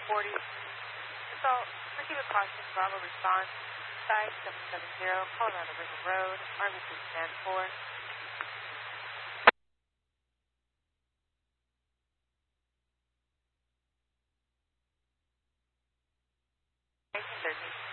40. So, proceed with caution. Bravo response. 5770, Colorado River Road, Army stand 4. 1913.